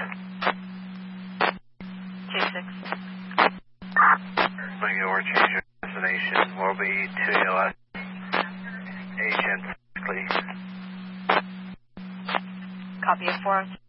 Bingo, we're changing destination. Will be 2LS. Agent, please. Copy of 406.